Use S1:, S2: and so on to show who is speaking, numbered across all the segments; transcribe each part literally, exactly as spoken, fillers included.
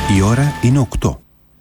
S1: Η ώρα είναι οκτώ.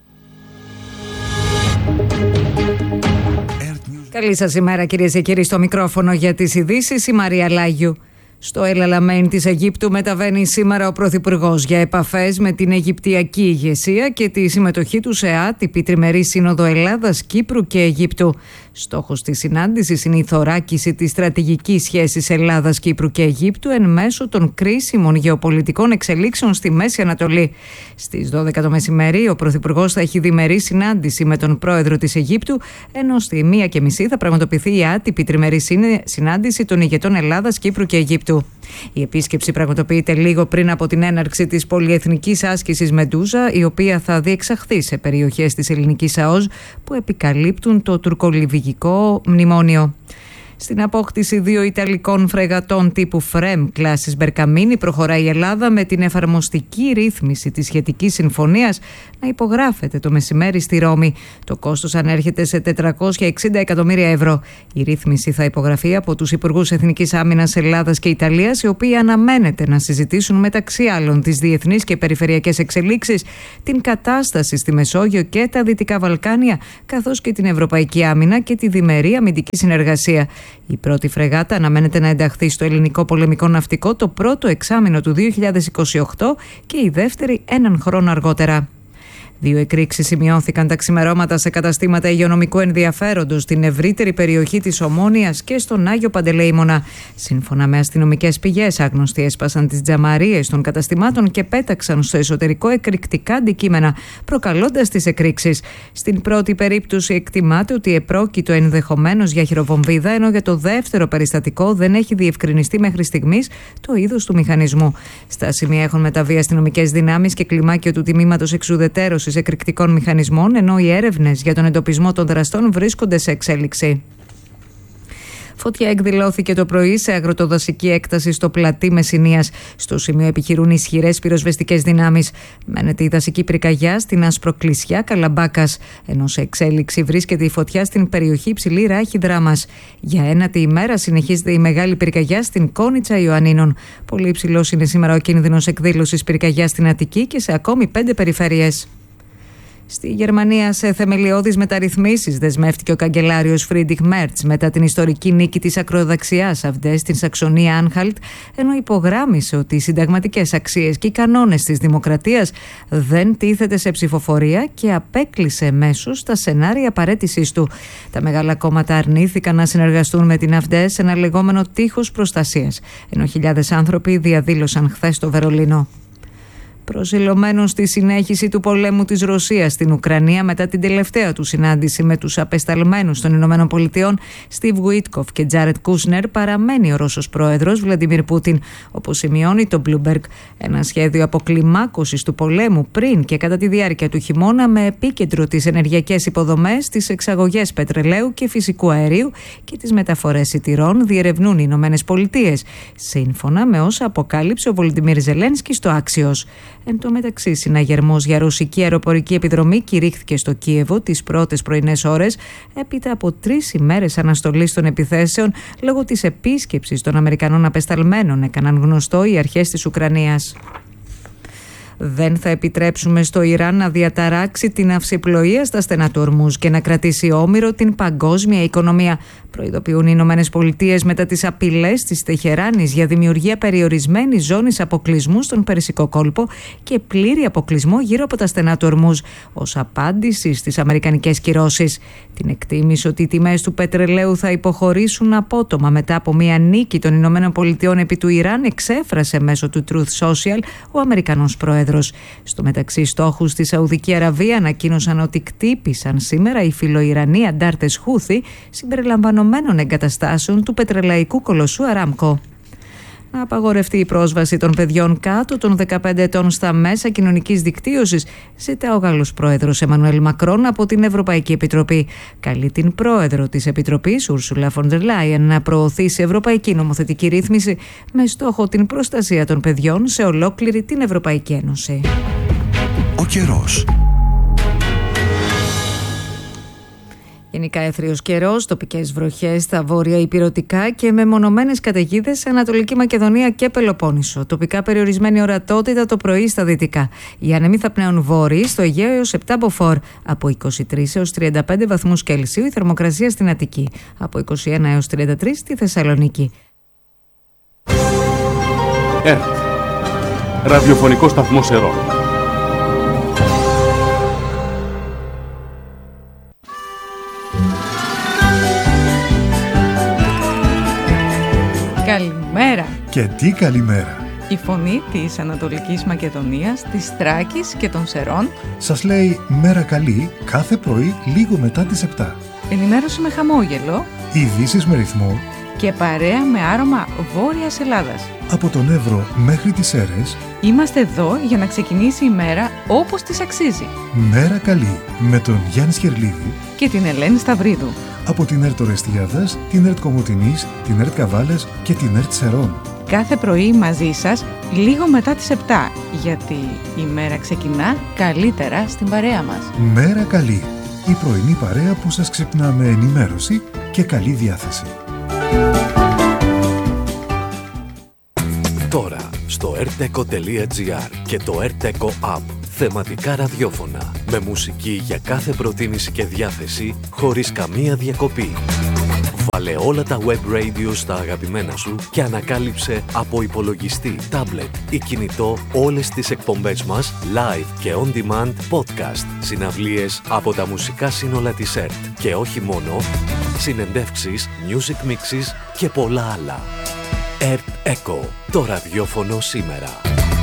S2: Καλή σας ημέρα, κυρίες και κύριοι, στο μικρόφωνο για τις ειδήσεις η Μαρία Λάγιου. Στο El Alamein της Αιγύπτου μεταβαίνει σήμερα ο Πρωθυπουργός για επαφές με την Αιγυπτιακή ηγεσία και τη συμμετοχή του σε άτυπη τριμερή σύνοδο Ελλάδας, Κύπρου και Αιγύπτου. Στόχος της συνάντησης είναι η θωράκιση της στρατηγικής σχέσης Ελλάδας, Κύπρου και Αιγύπτου εν μέσω των κρίσιμων γεωπολιτικών εξελίξεων στη Μέση Ανατολή. Στις δώδεκα το μεσημέρι ο Πρωθυπουργός θα έχει διμερή συνάντηση με τον πρόεδρο της Αιγύπτου, ενώ στη μία και μισή θα πραγματοποιηθεί η άτυπη τριμερή συνάντηση των ηγετών Ελλάδας, Κύπρου και Αιγύπτου. Η επίσκεψη πραγματοποιείται λίγο πριν από την έναρξη της πολυεθνικής άσκησης Μεντούζα, η οποία θα διεξαχθεί σε περιοχές της ελληνικής ΑΟΣ που επικαλύπτουν το τουρκολιβυγικό μνημόνιο. Στην απόκτηση δύο Ιταλικών φρεγατών τύπου Φρέμ κλάσης Μπερκαμίνη προχωράει η Ελλάδα με την εφαρμοστική ρύθμιση της σχετικής συμφωνίας να υπογράφεται το μεσημέρι στη Ρώμη. Το κόστος ανέρχεται σε τετρακόσια εξήντα εκατομμύρια ευρώ. Η ρύθμιση θα υπογραφεί από τους Υπουργούς Εθνικής Άμυνας Ελλάδας και Ιταλίας, οι οποίοι αναμένεται να συζητήσουν μεταξύ άλλων τις διεθνείς και περιφερειακές εξελίξεις, την κατάσταση στη Μεσόγειο και τα Δυτικά Βαλκάνια, καθώς και την Ευρωπαϊκή Άμυνα και τη διμερή αμυντική συνεργασία. Η πρώτη φρεγάτα αναμένεται να ενταχθεί στο ελληνικό πολεμικό ναυτικό το πρώτο εξάμηνο του δύο χιλιάδες είκοσι οκτώ και η δεύτερη έναν χρόνο αργότερα. Δύο εκρήξεις σημειώθηκαν τα ξημερώματα σε καταστήματα υγειονομικού ενδιαφέροντος στην ευρύτερη περιοχή της Ομόνοιας και στον Άγιο Παντελεήμονα. Σύμφωνα με αστυνομικές πηγές, άγνωστοι έσπασαν τις τζαμαρίες των καταστημάτων και πέταξαν στο εσωτερικό εκρηκτικά αντικείμενα, προκαλώντας τις εκρήξεις. Στην πρώτη περίπτωση εκτιμάται ότι επρόκειτο ενδεχομένως για χειροβομβίδα, ενώ για το δεύτερο περιστατικό δεν έχει διευκρινιστεί μέχρι στιγμής το είδος του μηχανισμού. Στα σημεία έχουν μεταβεί αστυνομικές δυνάμεις και κλιμάκιο του τμήματος εξουδετέρωσης εκρηκτικών μηχανισμών, ενώ οι έρευνες για τον εντοπισμό των δραστών βρίσκονται σε εξέλιξη. Φωτιά εκδηλώθηκε το πρωί σε αγροτοδασική έκταση στο πλατή Μεσσηνίας. Στο σημείο επιχειρούν ισχυρές πυροσβεστικές δυνάμεις. Μένεται η δασική πυρκαγιά στην Ασπροκλησιά Καλαμπάκας, ενώ σε εξέλιξη βρίσκεται η φωτιά στην περιοχή Υψηλή Ράχη Δράμας. Για ένατη ημέρα συνεχίζεται η μεγάλη πυρκαγιά στην Κόνιτσα Ιωαννίνων. Πολύ υψηλός είναι σήμερα ο κίνδυνος εκδήλωσης πυρκαγιάς στην Αττική και σε ακόμη πέντε περιφέρειες. Στη Γερμανία, σε θεμελιώδεις μεταρρυθμίσεις δεσμεύτηκε ο καγκελάριος Φρίντριχ Μέρτς μετά την ιστορική νίκη της ακροδεξιάς αυτές στην Σαξονία Άνχαλτ, ενώ υπογράμμισε ότι οι συνταγματικές αξίες και οι κανόνες της δημοκρατίας δεν τίθεται σε ψηφοφορία και απέκλεισε μέσως τα σενάρια παραίτησής του. Τα μεγάλα κόμματα αρνήθηκαν να συνεργαστούν με την ΑΦΔΕ σε ένα λεγόμενο τείχος προστασίας, ενώ χιλιάδες άνθρωποι διαδήλωσαν χθες στο Βερολίνο. Προσιλωμένος στη συνέχιση του πολέμου της Ρωσίας στην Ουκρανία μετά την τελευταία του συνάντηση με τους απεσταλμένους των Ηνωμένων Πολιτειών, Στίβ Γουίτκοφ και Τζάρετ Κούσνερ, παραμένει ο Ρώσος πρόεδρος Βλαντιμίρ Πούτιν, όπως σημειώνει το Bloomberg. Ένα σχέδιο αποκλιμάκωσης του πολέμου πριν και κατά τη διάρκεια του χειμώνα, με επίκεντρο τις ενεργειακές υποδομές, τις εξαγωγές πετρελαίου και φυσικού αερίου και τις μεταφορές σιτηρών, διερευνούν οι Ηνωμένες Πολιτείες, σύμφωνα με όσα αποκάλυψε ο Βολοντιμίρ Ζελένσκι στο Άξιος. Εν τω μεταξύ, συναγερμός για ρωσική αεροπορική επιδρομή κηρύχθηκε στο Κίεβο τις πρώτες πρωινές ώρες, έπειτα από τρεις ημέρες αναστολής των επιθέσεων λόγω της επίσκεψης των Αμερικανών απεσταλμένων, έκαναν γνωστό οι αρχές της Ουκρανίας. Δεν θα επιτρέψουμε στο Ιράν να διαταράξει την αυσιπλοεία στα στενά του Ορμούζ και να κρατήσει όμηρο την παγκόσμια οικονομία, προειδοποιούν οι Ηνωμένες Πολιτείες μετά τις απειλές της Τεχεράνης για δημιουργία περιορισμένης ζώνης αποκλεισμού στον Περσικό κόλπο και πλήρη αποκλεισμό γύρω από τα στενά του Ορμούζ, ως απάντηση στις αμερικανικές κυρώσεις. Την εκτίμηση ότι οι τιμές του πετρελαίου θα υποχωρήσουν απότομα μετά από μια νίκη των Ηνωμένων Πολιτειών επί του Ιράν εξέφρασε μέσω του Truth Social ο Αμερικανός πρόεδρος. Στο μεταξύ, στόχους στη Σαουδική Αραβία ανακοίνωσαν ότι κτύπησαν σήμερα οι φιλοϊρανοί αντάρτες Χούθη συμπεριλαμβανομένων εγκαταστάσεων του πετρελαϊκού κολοσσού Αράμκο. Να απαγορευτεί η πρόσβαση των παιδιών κάτω των δεκαπέντε ετών στα μέσα κοινωνικής δικτύωσης, ζητά ο Γάλλος πρόεδρος Εμμανουέλ Μακρόν από την Ευρωπαϊκή Επιτροπή. Καλεί την πρόεδρο της Επιτροπής, Ούρσουλα φον ντερ Λάιεν, να προωθήσει ευρωπαϊκή νομοθετική ρύθμιση με στόχο την προστασία των παιδιών σε ολόκληρη την Ευρωπαϊκή Ένωση.
S1: Ο καιρός.
S2: Γενικά έθριος καιρός, τοπικές βροχές στα βόρεια ηπειρωτικά και μεμονωμένες καταιγίδες σε Ανατολική Μακεδονία και Πελοπόννησο. Τοπικά περιορισμένη ορατότητα το πρωί στα δυτικά. Οι άνεμοι θα πνέουν βόρειοι στο Αιγαίο έως επτά μποφόρ. Από είκοσι τρεις έως τριάντα πέντε βαθμούς Κέλσιου η θερμοκρασία στην Αττική. Από είκοσι ένα έως τριάντα τρεις στη Θεσσαλονίκη.
S1: ΕΡΤ. Ραδιοφωνικό σταθμό Σερών.
S2: Καλημέρα.
S3: Και τι καλημέρα.
S2: Η φωνή της Ανατολικής Μακεδονίας, της Θράκης και των Σερών
S3: σας λέει μέρα καλή κάθε πρωί λίγο μετά τις επτά.
S2: Ενημέρωση με χαμόγελο,
S3: ειδήσεις με ρυθμό
S2: και παρέα με άρωμα Βόρειας Ελλάδας.
S3: Από τον Εύρο μέχρι τις Σέρρες
S2: είμαστε εδώ για να ξεκινήσει η μέρα όπως της αξίζει.
S3: Μέρα καλή με τον Γιάννη Σχερλίδη
S2: και την Ελένη Σταυρίδου.
S3: Από την ΕΡΤ Ορεστιάδας, την ΕΡΤ Κομοτηνής, την ΕΡΤ Καβάλες και την ΕΡΤ Σερών.
S2: Κάθε πρωί μαζί σας λίγο μετά τις επτά, γιατί η μέρα ξεκινά καλύτερα στην παρέα μας.
S3: Μέρα καλή, η πρωινή παρέα που σας ξυπνά με ενημέρωση και καλή διάθεση.
S4: Τώρα στο ερτεκο τελεία τζι άρ και το ερτεκο App. Θεματικά ραδιόφωνα με μουσική για κάθε προτίμηση και διάθεση χωρίς καμία διακοπή. Βάλε όλα τα web radio στα αγαπημένα σου και ανακάλυψε από υπολογιστή, τάμπλετ ή κινητό όλες τις εκπομπές μας live και on demand podcast, συναυλίες από τα μουσικά σύνολα της ΕΡΤ και όχι μόνο, συνεντεύξεις, music mixes και πολλά άλλα. ΕΡΤ Echo, το ραδιόφωνο σήμερα.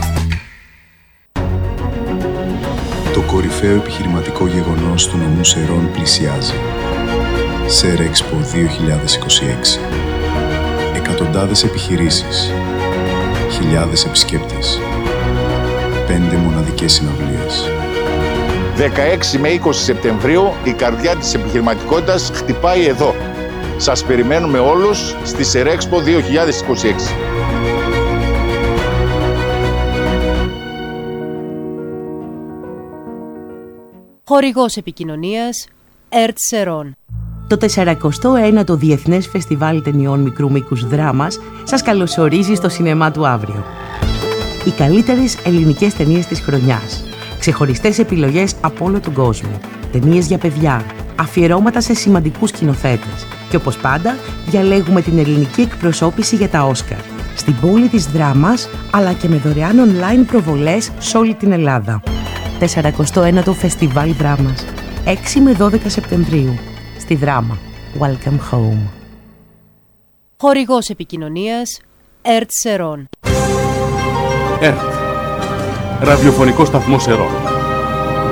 S5: Το κορυφαίο επιχειρηματικό γεγονός του νομού Σερών πλησιάζει. Σερέξπο δύο χιλιάδες είκοσι έξι. Εκατοντάδες επιχειρήσεις. Χιλιάδες επισκέπτες. Πέντε μοναδικές συναυλίες.
S6: δεκαέξι με είκοσι Σεπτεμβρίου η καρδιά της επιχειρηματικότητας χτυπάει εδώ. Σας περιμένουμε όλους στη Σερέξπο δύο χιλιάδες είκοσι έξι.
S7: Χορηγός επικοινωνίας ΕΡΤ Σερών.
S8: Το τεσσαρακοστό ένατο Διεθνές Φεστιβάλ Ταινιών Μικρού Μήκους Δράμας σας καλωσορίζει στο σινεμά του αύριο. Οι καλύτερες ελληνικές ταινίες της χρονιάς. Ξεχωριστές επιλογές από όλο τον κόσμο. Ταινίες για παιδιά. Αφιερώματα σε σημαντικούς σκηνοθέτες. Και όπως πάντα, διαλέγουμε την ελληνική εκπροσώπηση για τα Όσκαρ. Στην πόλη της Δράμας, αλλά και με δωρεάν online προβολές σε όλη την Ελλάδα. τεσσαρακοστό ένατο Φεστιβάλ Δράμας. έξι με δώδεκα Σεπτεμβρίου. Στη Δράμα. Welcome home.
S7: Χορηγός επικοινωνίας ΕΡΤ Σερών.
S1: ΕΡΤ. Ραδιοφωνικό σταθμό Σερών.